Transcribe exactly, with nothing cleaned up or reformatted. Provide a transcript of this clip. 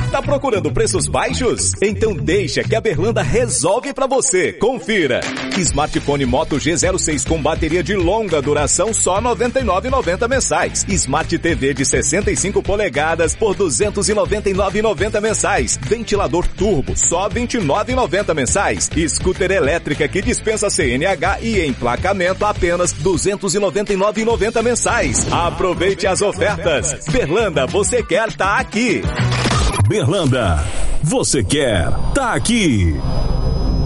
Tá procurando preços baixos? Então deixa que a Berlanda resolve pra você. Confira. Smartphone Moto G zero seis com bateria de longa duração só noventa e nove reais e noventa centavos mensais. Smart T V de sessenta e cinco polegadas por duzentos e noventa e nove reais e noventa centavos mensais. Ventilador turbo só vinte e nove reais e noventa centavos mensais. Scooter elétrica que dispensa C N H e emplacamento apenas duzentos e noventa e nove reais e noventa centavos mensais. Aproveite as ofertas. Berlanda, você quer tá aqui. Berlanda, você quer tá aqui.